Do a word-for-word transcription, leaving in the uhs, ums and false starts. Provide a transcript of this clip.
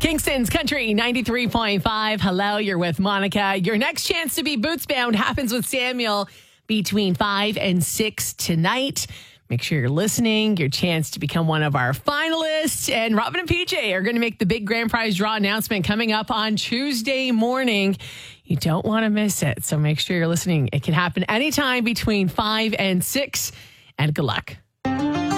Kingston's Country ninety-three point five. Hello, you're with Monica. Your next chance to be boots bound happens with Samuel between five and six tonight. Make sure you're listening. Your chance to become one of our finalists. And Robin and P J are going to make the big grand prize draw announcement coming up on Tuesday morning. You don't want to miss it. So make sure you're listening. It can happen anytime between five and six. And good luck.